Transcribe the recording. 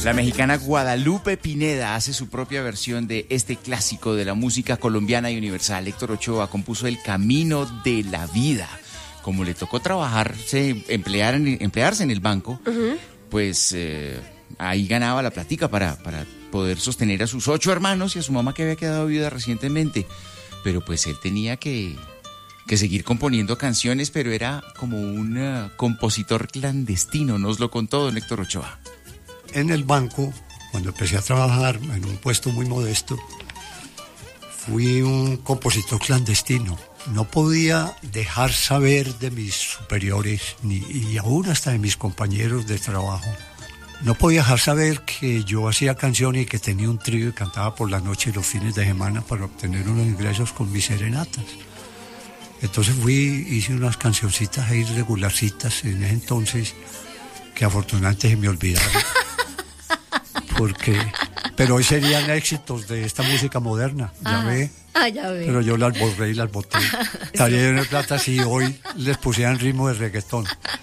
La mexicana Guadalupe Pineda hace su propia versión de este clásico de la música colombiana y universal. Héctor Ochoa compuso El Camino de la Vida. Como le tocó emplearse en el banco, pues ahí ganaba la platica para poder sostener a sus 8 hermanos y a su mamá que había quedado viuda recientemente. Pero pues él tenía que seguir componiendo canciones, pero era como un compositor clandestino, nos lo contó don Héctor Ochoa. En el banco, cuando empecé a trabajar en un puesto muy modesto, fui un compositor clandestino. No podía dejar saber de mis superiores, y aún hasta de mis compañeros de trabajo. No podía dejar saber que yo hacía canciones y que tenía un trío y cantaba por la noche y los fines de semana para obtener unos ingresos con mis serenatas. Entonces hice unas cancioncitas ahí regularcitas en ese entonces, que afortunadamente se me olvidaron. Pero hoy serían éxitos de esta música moderna, ya ve. Ya ve. Pero yo las borré y las boté. Estaría en plata si hoy les pusieran ritmo de reggaetón.